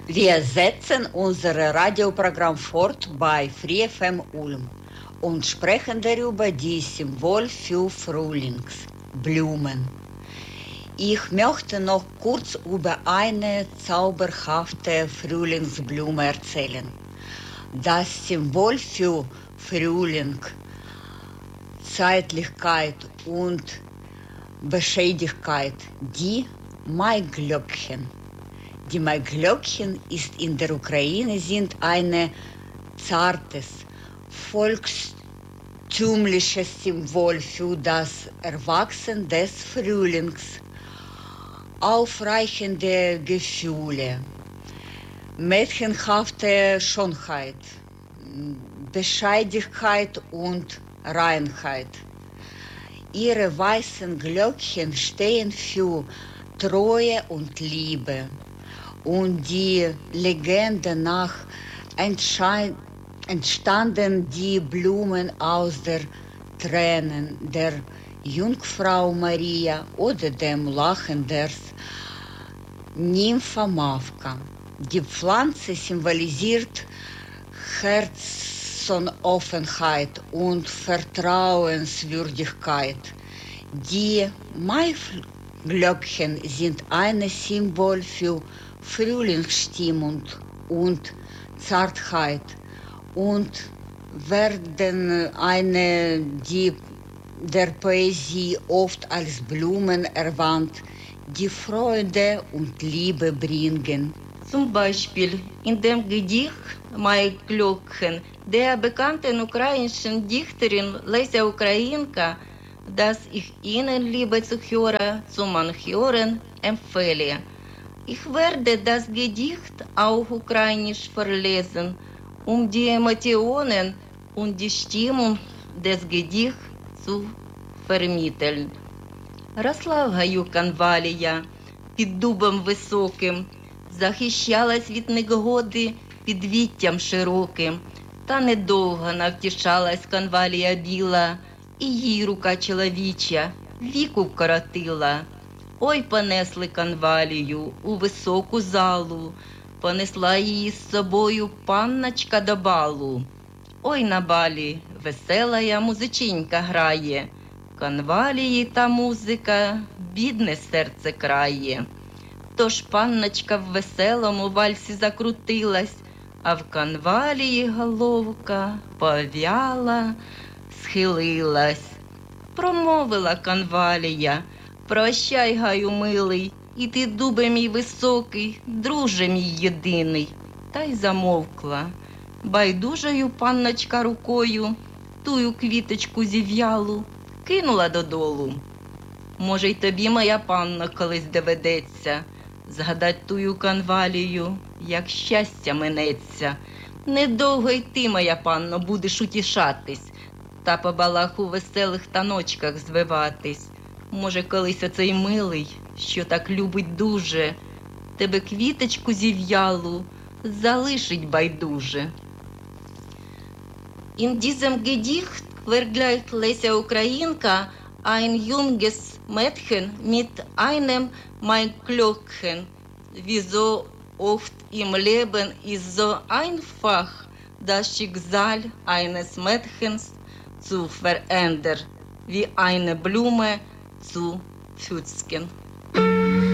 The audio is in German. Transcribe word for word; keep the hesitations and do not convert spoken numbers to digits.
Wir setzen unser Radioprogramm fort bei Free F M Ulm und sprechen darüber die Symbol für Frühlingsblumen. Ich möchte noch kurz über eine zauberhafte Frühlingsblume erzählen. Das Symbol für Frühling, Zeitlichkeit und Beständigkeit, die Maiglöckchen. Die Maiglöckchen ist in der Ukraine sind ein zartes, volkstümliches Symbol für das Erwachsen des Frühlings, aufreichende Gefühle, mädchenhafte Schönheit, Bescheidenheit und Reinheit. Ihre weißen Glöckchen stehen für Treue und Liebe. Und die Legende nach entstanden die Blumen aus der Tränen der Jungfrau Maria oder dem Lachen der Nympha Mavka. Die Pflanze symbolisiert Herzoffenheit und Vertrauenswürdigkeit. Die Maiglöckchen sind ein Symbol für Frühlingsstimmung und Zartheit und werden eine, die der Poesie oft als Blumen erwähnt, die Freude und Liebe bringen. Zum Beispiel in dem Gedicht Maiglöckchen der bekannten ukrainischen Dichterin Lesia Ukrainka, das ich Ihnen, liebe Zuhörer, zum Anhören empfehle. Ich werde das Gedicht auf Ukrainisch verlesen, um die Emotionen und die Stimmung des Gedichts zu vermitteln. Росла в гаю канвалія під дубом високим, захищалась від негоди під віттям широким, та недовго навтішалась канвалія біла, і їй рука чоловіча віку вкоротила. Ой, понесли канвалію у високу залу, понесла її з собою панночка до балу. Ой, на балі веселая музиченька грає, канвалії та музика бідне серце крає. Тож панночка в веселому вальсі закрутилась, а в канвалії головка пов'яла, схилилась. Промовила канвалія: прощай, гаю милий, і ти, дубе мій високий, друже мій єдиний. Та й замовкла. Байдужою панночка рукою тую квіточку зів'ялу кинула додолу. Може, й тобі, моя панно, колись доведеться згадать тую канвалію, як щастя минеться. Недовго й ти, моя панно, будеш утішатись та по балаху веселих таночках звиватись. Може, колись оцей милий, що так любить дуже, тебе квіточку зів'ялу залишить байдуже. In diesem Gedicht vergleicht Lesia Ukrainka ein junges Mädchen mit einem Maiglöckchen. Wie so oft im Leben ist so einfach, das Schicksal eines Mädchens zu verändern, wie eine Blume zu pflücken.